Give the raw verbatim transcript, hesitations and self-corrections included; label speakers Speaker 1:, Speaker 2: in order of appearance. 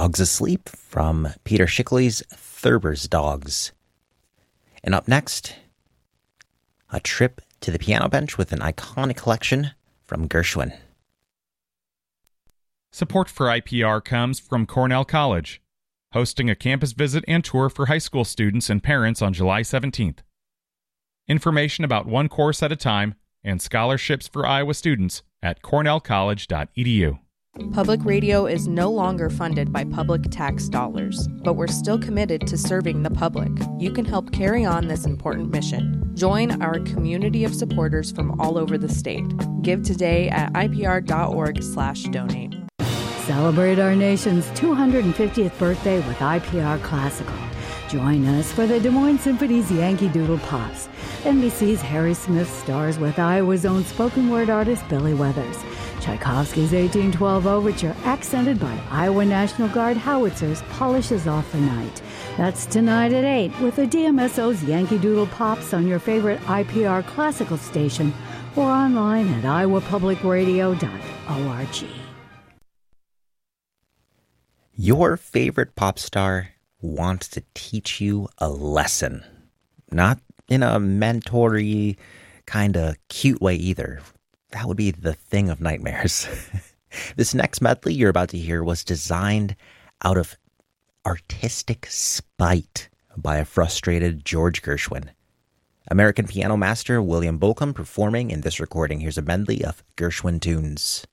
Speaker 1: Dogs Asleep from Peter Schickele's Thurber's Dogs. And up next, a trip to the piano bench with an iconic collection from Gershwin.
Speaker 2: Support for I P R comes from Cornell College, hosting a campus visit and tour for high school students and parents on July seventeenth. Information about one course at a time and scholarships for Iowa students at cornell college dot e d u.
Speaker 3: Public radio is no longer funded by public tax dollars, but we're still committed to serving the public. You can help carry on this important mission. Join our community of supporters from all over the state. Give today at I P R dot org slash donate.
Speaker 4: Celebrate our nation's two hundred fiftieth birthday with I P R Classical. Join us for the Des Moines Symphony's Yankee Doodle Pops. N B C's Harry Smith stars with Iowa's own spoken word artist Billy Weathers. Tchaikovsky's eighteen twelve Overture, accented by Iowa National Guard howitzers, polishes off the night. That's tonight at eight with the D M S O's Yankee Doodle Pops on your favorite I P R Classical station or online at iowa public radio dot org.
Speaker 1: Your favorite pop star wants to teach you a lesson. Not in a mentory kind of cute way either. That would be the thing of nightmares. This next medley you're about to hear was designed out of artistic spite by a frustrated George Gershwin. American piano master William Bolcom performing in this recording. Here's a medley of Gershwin tunes.